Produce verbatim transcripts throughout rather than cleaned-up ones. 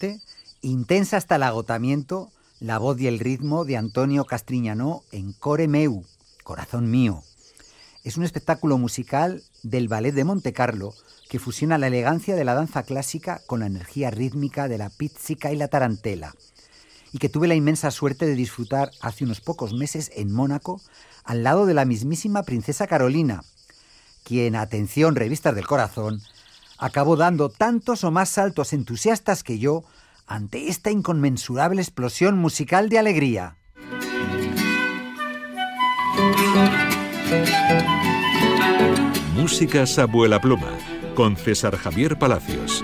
intensa hasta el agotamiento, la voz y el ritmo de Antonio Castriñanó en Core meu, Corazón mío. Es un espectáculo musical del Ballet de Montecarlo que fusiona la elegancia de la danza clásica con la energía rítmica de la pizzica y la tarantela, y que tuve la inmensa suerte de disfrutar hace unos pocos meses en Mónaco, al lado de la mismísima princesa Carolina, quien, atención, revistas del corazón, acabó dando tantos o más saltos entusiastas que yo ante esta inconmensurable explosión musical de alegría. Músicas Abuela Pluma, con César Javier Palacios.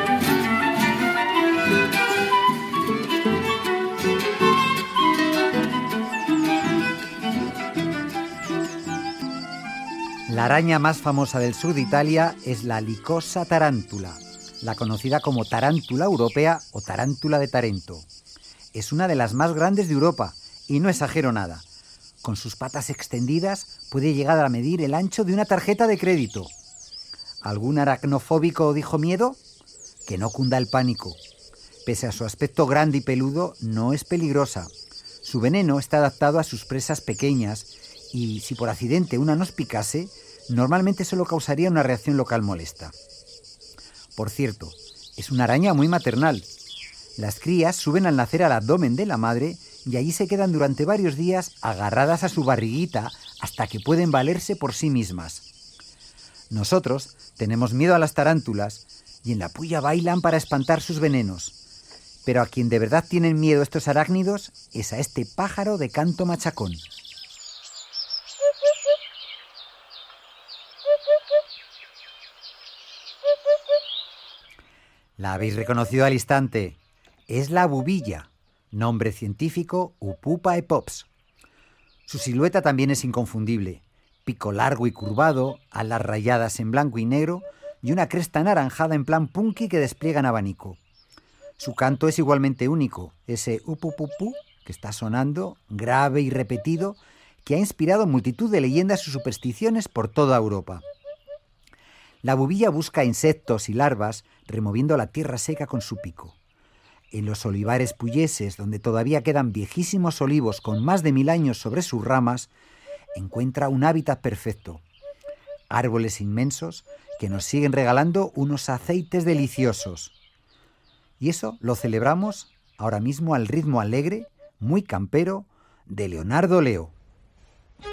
La araña más famosa del sur de Italia es la Lycosa tarántula, la conocida como tarántula europea o tarántula de Tarento. Es una de las más grandes de Europa, y no exagero nada. Con sus patas extendidas puede llegar a medir el ancho de una tarjeta de crédito. ¿Algún aracnofóbico dijo miedo? Que no cunda el pánico. Pese a su aspecto grande y peludo, no es peligrosa. Su veneno está adaptado a sus presas pequeñas y, si por accidente una nos picase, normalmente solo causaría una reacción local molesta. Por cierto, es una araña muy maternal. Las crías suben al nacer al abdomen de la madre y allí se quedan durante varios días agarradas a su barriguita hasta que pueden valerse por sí mismas. Nosotros tenemos miedo a las tarántulas y en la puya bailan para espantar sus venenos. Pero a quien de verdad tienen miedo estos arácnidos es a este pájaro de canto machacón. La habéis reconocido al instante. Es la bubilla, nombre científico Upupa epops. Su silueta también es inconfundible. Pico largo y curvado, alas rayadas en blanco y negro y una cresta anaranjada en plan punky que despliega en abanico. Su canto es igualmente único, ese upupupú que está sonando, grave y repetido, que ha inspirado multitud de leyendas y supersticiones por toda Europa. La bubilla busca insectos y larvas removiendo la tierra seca con su pico. En los olivares puyeses, donde todavía quedan viejísimos olivos con más de mil años sobre sus ramas, encuentra un hábitat perfecto. Árboles inmensos que nos siguen regalando unos aceites deliciosos. Y eso lo celebramos ahora mismo al ritmo alegre, muy campero, de Leonardo Leo.